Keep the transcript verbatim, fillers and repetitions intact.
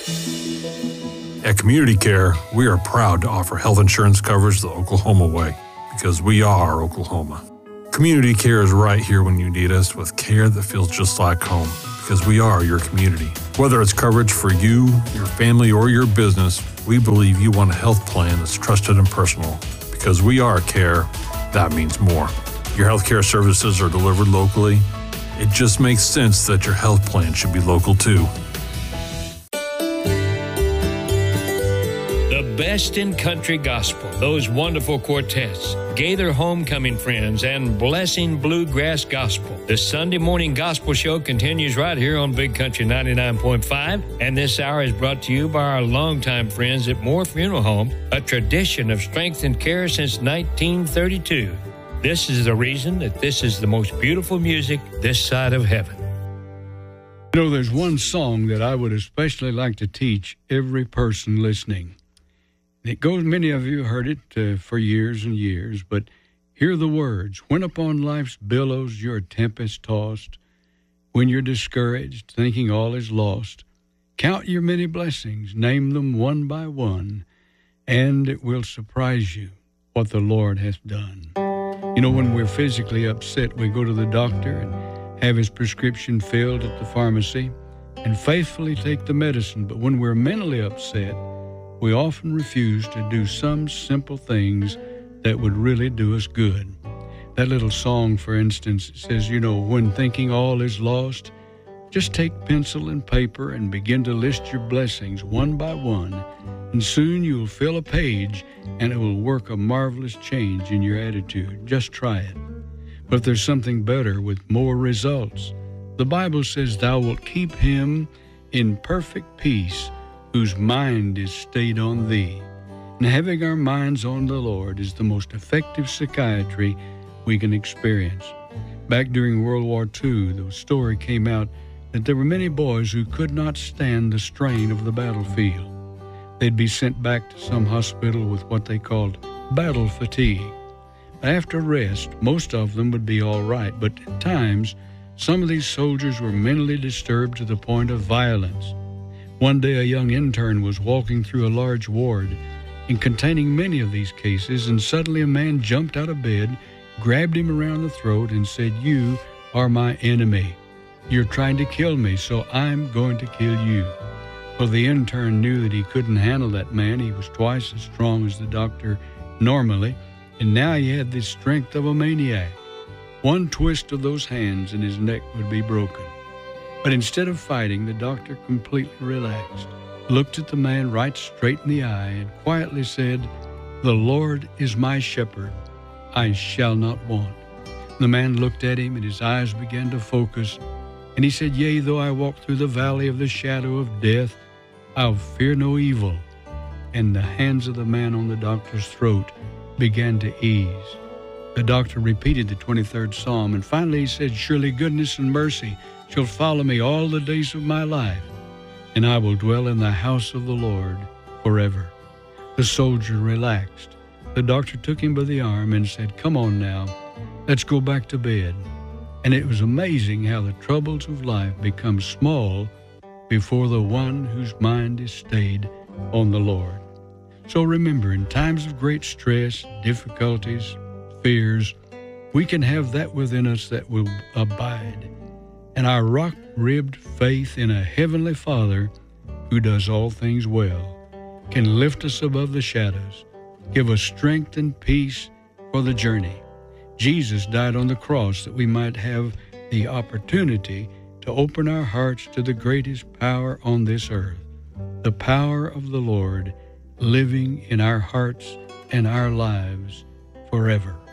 At Community Care, we are proud to offer health insurance coverage the Oklahoma way, because we are Oklahoma. Community Care is right here when you need us, with care that feels just like home, because we are your community. Whether it's coverage for you, your family, or your business, we believe you want a health plan that's trusted and personal. Because we are care, that means more. Your health care services are delivered locally. It just makes sense that your health plan should be local too. The best in country gospel, those wonderful quartets, Gaither Homecoming Friends, and Blessing Bluegrass Gospel. The Sunday morning gospel show continues right here on Big Country ninety-nine point five, and this hour is brought to you by our longtime friends at Moore Funeral Home, a tradition of strength and care since nineteen thirty-two. This is the reason that this is the most beautiful music this side of heaven. You know, there's one song that I would especially like to teach every person listening. It goes, many of you heard it uh, for years and years, but hear the words. When upon life's billows you're tempest tossed, when you're discouraged, thinking all is lost, count your many blessings, name them one by one, and it will surprise you what the Lord hath done. You know, when we're physically upset, we go to the doctor and have his prescription filled at the pharmacy and faithfully take the medicine. But when we're mentally upset, we often refuse to do some simple things that would really do us good. That little song, for instance, says, you know, when thinking all is lost, just take pencil and paper and begin to list your blessings one by one, and soon you'll fill a page and it will work a marvelous change in your attitude. Just try it. But there's something better with more results. The Bible says, thou wilt keep him in perfect peace whose mind is stayed on thee. And having our minds on the Lord is the most effective psychiatry we can experience. Back during World War Two, the story came out that there were many boys who could not stand the strain of the battlefield. They'd be sent back to some hospital with what they called battle fatigue. After rest, most of them would be all right, but at times, some of these soldiers were mentally disturbed to the point of violence. One day, a young intern was walking through a large ward and containing many of these cases, and suddenly a man jumped out of bed, grabbed him around the throat, and said, "You are my enemy. You're trying to kill me, so I'm going to kill you." Well, the intern knew that he couldn't handle that man. He was twice as strong as the doctor normally, and now he had the strength of a maniac. One twist of those hands and his neck would be broken. But instead of fighting, the doctor completely relaxed, looked at the man right straight in the eye, and quietly said, "The Lord is my shepherd. I shall not want." The man looked at him, and his eyes began to focus, and he said, "Yea, though I walk through the valley of the shadow of death, I'll fear no evil." And the hands of the man on the doctor's throat began to ease. The doctor repeated the twenty-third Psalm, and finally he said, "Surely goodness and mercy shall follow me all the days of my life, and I will dwell in the house of the Lord forever." The soldier relaxed. The doctor took him by the arm and said, "Come on now, let's go back to bed." And it was amazing how the troubles of life become small before the one whose mind is stayed on the Lord. So remember, in times of great stress, difficulties, fears, we can have that within us that will abide. And our rock-ribbed faith in a heavenly Father who does all things well can lift us above the shadows, give us strength and peace for the journey. Jesus died on the cross that we might have the opportunity to open our hearts to the greatest power on this earth, the power of the Lord living in our hearts and our lives forever.